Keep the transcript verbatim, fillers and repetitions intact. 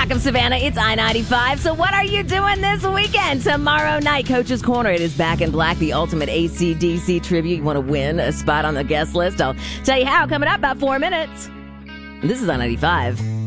Rock of Savannah, it's I ninety-five. So what are you doing this weekend? Tomorrow night, Coach's Corner. It is Back in Black, the ultimate A C D C tribute. You want to win a spot on the guest list? I'll tell you how coming up about four minutes. This is I ninety-five.